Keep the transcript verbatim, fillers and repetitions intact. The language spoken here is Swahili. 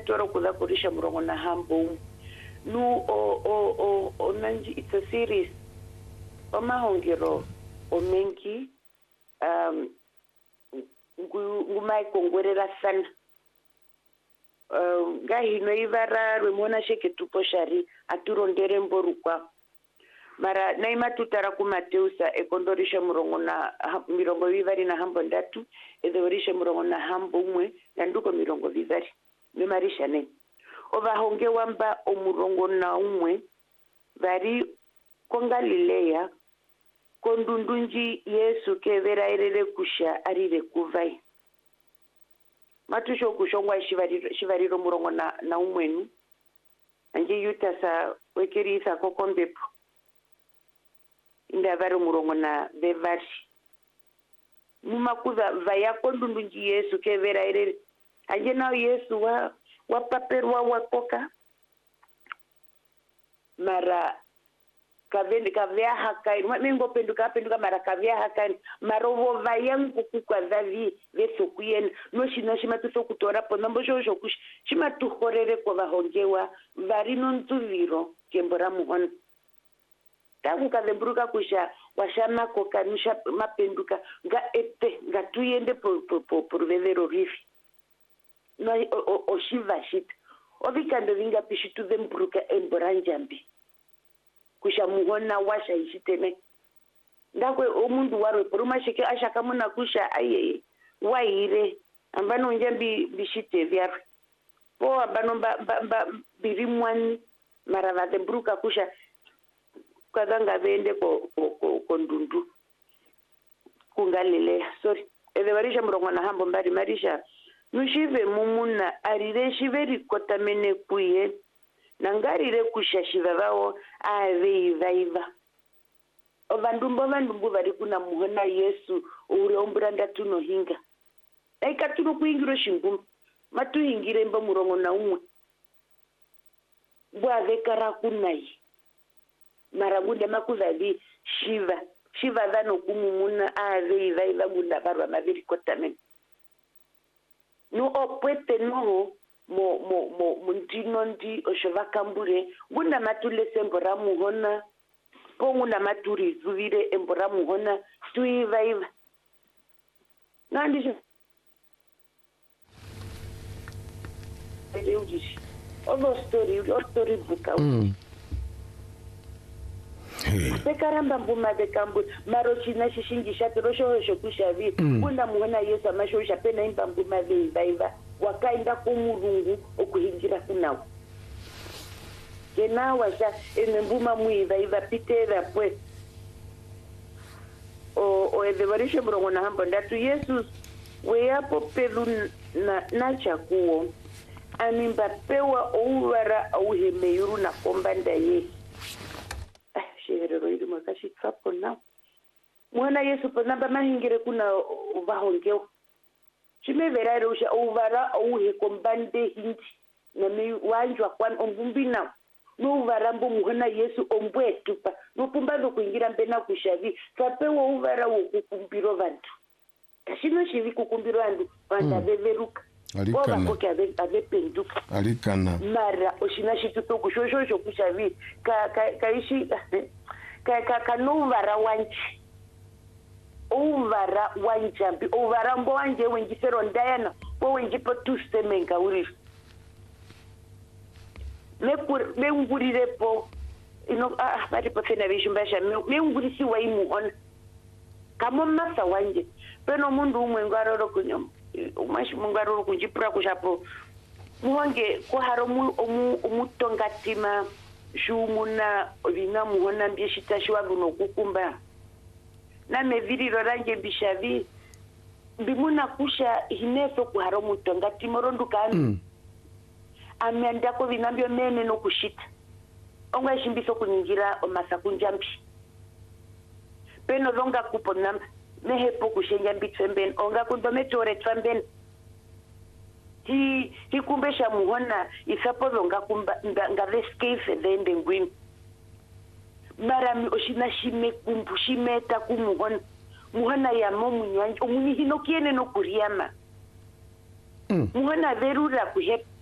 toro kuda kurisha murongo na hambo nu o o o o nanji it's a series o mahongero o menki um ngumai kongwerera sana um gahi no ivara remona sheke tupo shari aturondere mborukwa mara naima tutara ku Mateusa ekondorisha murongo na mirongo vivari na hambo ndatu edorisha murongo na hambo umwe na nduko mirongo vivari memarisha ne ovahonge wamba omurongo na umwe vari konga Galilea kondundunji Yesu kevera erere kusha arire kuvai matusho kushongwa shivari shivari murongo na na umwenu anje yutasa wekerisa kokombepo inda vari murongo na vevari mumakuza vaya kondundunji Yesu kevera erere anje nao Yesu wa wapaperwa wakoka mara kavendi kavya hakai mingo penduka penduka mara kavya hakai marovo vayangu kukwa dhavi veso kuyen no shina shima tuso kutora pona mbosho shokush shima tuhorere kwa vahongewa varino ntuviro kembora muhon tangu kavembruka kusha washama kokanusha mapenduka nga ete nga tuyende por por por vevero rifi no o o shiva shit ovikando vinga pishitu vembruka emboranjambi kusha muhona washa ishiteme ndakwe omundu waro poruma shike ashaka muna kusha ayeye waire ambano njambi bishite vyaro po ambano ba, ba, ba birimwani marava vembruka kusha kadanga vende ko ko ko ndundu kungalile sorry evarisha murongo na hambo mbari marisha nushive mumuna arire shiveri kotamene kuye nangarire kushashiva vao ave ivaiva ovandumbo vandumbu vari kuna muhona Yesu uri omburanda tuno hinga aika tuno kuingiro shingum matuhingire mbo murongo na umwe bwa vekara kunai maragunde makuzavi shiva shiva vano kumumuna ave ivaiva gunda barwa maviri kotamen no opwete no mo mo mo mundino ndi oshovakambure gunda matule sembora muhona ponguna maturi zuvire embora muhona tuivaiva nandisho eleudishi ovo story o story buka mm. bekaramba mbuma bekambu maro china shishingisha torosho shokushavi gunda muhona Yesu amashosha pena imba mbuma veivaiva wakaenda kumurungu okuhingira kunawo kena washa enembuma muiva iva pitera pwe o o edevarishe murongo na hambo ndatu Yesu weyapo pelu na nacha kuo animba pewa ouwara auhemeyuru na kombanda ye ah sherero ili mwakashi tsapo na mwana Yesu ponamba mahingire kuna uvahongeo chime verare usha uvara auhe kombande hindi na mi wanjwa kwan ombumbina no uvara mbo muhona Yesu ombwetupa no pumbado kuingira mbena kushavi sapewo uvara wo kukumbiro vantu kashino shivi kukumbiro vantu vanda mm. veveruka alikana koke ave ave penduka alikana mara oshina shituto kushosho kushavi ka ka kaishi ka ka kanovara wanchi uvara wanjambi uvara mbo wanje wenjifero ndayana po wenjipo tustemenga uri me ngurire po ino ah bari po fena bishumbasha me ngurisi wa imuona kama masa wanje peno mundu umwe ngaroro kunyo umashi mungaroro kunjipura kushapo muonge ko haro mu umutongatima shumuna vina muona mbishita shwa guno kukumba na meviriro ranje bishavi bimuna kusha hineso kuharo mutonga timorondu kanu mm. amenda ko binambyo mene no kushita ongwa shimbiso kuningira omasa kunjambi peno longa kupona mehepo kushenja mbitsemben onga kundometore tsamben ti ti kumbesha muhona isapo longa kumba nga vescafe dende ngwini marami oshina shime kumbushimeta kumuhona muhona ya momu nyanje omunyi hino kiene no kuriama mm. muhona verura kuhepa